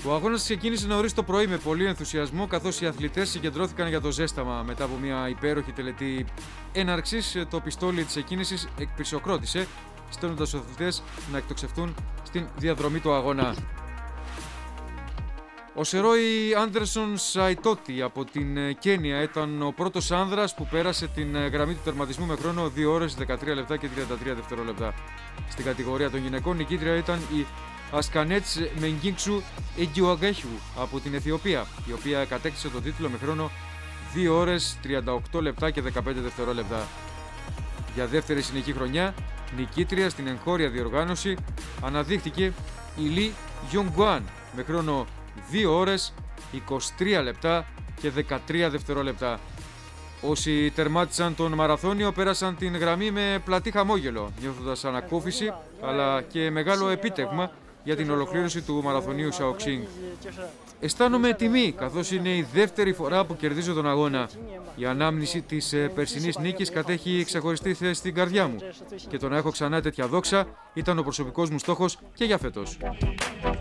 Ο αγώνας ξεκίνησε νωρίς το πρωί με πολύ ενθουσιασμό, καθώς οι αθλητές συγκεντρώθηκαν για το ζέσταμα. Μετά από μια υπέροχη τελετή έναρξης, το πιστόλι της εκκίνησης εκπυρσοκρότησε, στέλνοντας τους αθλητές να εκτοξευτούν στην διαδρομή του αγώνα. Ο Σερόι Άντερσον Σαϊτότι από την Κένια ήταν ο πρώτος άνδρας που πέρασε την γραμμή του τερματισμού με χρόνο 2 ώρες, 13 λεπτά και 33 δευτερόλεπτα. Στην κατηγορία των γυναικών, νικήτρια ήταν η Ασκανέτς Μενγκίνξου Εγκιουαγκέχου από την Αιθιοπία, η οποία κατέκτησε τον τίτλο με χρόνο 2 ώρες, 38 λεπτά και 15 δευτερόλεπτα. Για δεύτερη συνεχή χρονιά, νικήτρια στην εγχώρια διοργάνωση αναδείχθηκε η Λι Γιονγκουάν με χρόνο 2 ώρες, 23 λεπτά και 13 δευτερόλεπτα. Όσοι τερμάτισαν τον μαραθώνιο πέρασαν την γραμμή με πλατή χαμόγελο, νιώθοντας ανακούφιση αλλά και μεγάλο επίτευγμα για την ολοκλήρωση του μαραθωνίου Σαοξίνγκ. Αισθάνομαι τιμή, καθώς είναι η δεύτερη φορά που κερδίζω τον αγώνα. Η ανάμνηση της περσινής νίκης κατέχει ξεχωριστή θέση στην καρδιά μου και το να έχω ξανά τέτοια δόξα ήταν ο προσωπικός μου στόχος και για φέτος.